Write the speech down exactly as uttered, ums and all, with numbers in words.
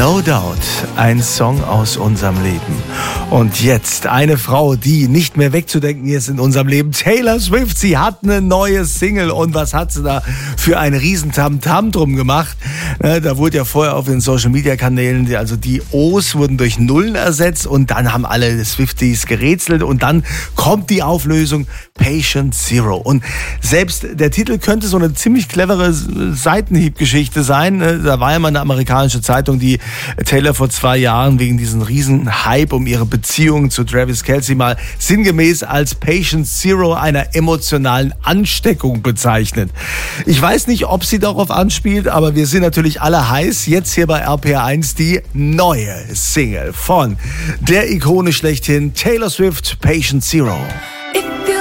No Doubt, ein Song aus unserem Leben. Und jetzt eine Frau, die nicht mehr wegzudenken ist in unserem Leben. Taylor Swift, sie hat eine neue Single. Und was hat sie da für einen riesen Tamtam drum gemacht? Da wurde ja vorher auf den Social-Media-Kanälen, also die O's wurden durch Nullen ersetzt. Und dann haben alle Swifties gerätselt. Und dann kommt die Auflösung Patient Zero. Und selbst der Titel könnte so eine ziemlich clevere Seitenhiebgeschichte sein. Da war ja mal eine amerikanische Zeitung, die Taylor vor zwei Jahren wegen diesen riesen Hype um ihre Beziehung zu Travis Kelce mal sinngemäß als Patient Zero einer emotionalen Ansteckung bezeichnet. Ich weiß nicht, ob sie darauf anspielt, aber wir sind natürlich alle heiß. Jetzt hier bei R P R eins die neue Single von der Ikone schlechthin Taylor Swift, Patient Zero.